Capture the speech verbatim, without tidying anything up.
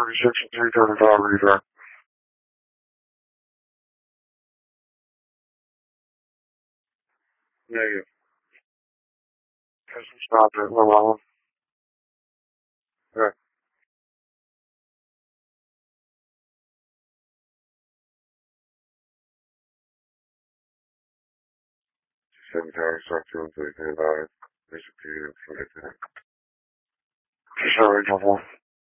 thirty-six and three thirty-five redirect. Negative. Hasn't stopped at Long Island. Right. Seven tires, start two and three thirty-five. Disappeared from it. Sorry, double.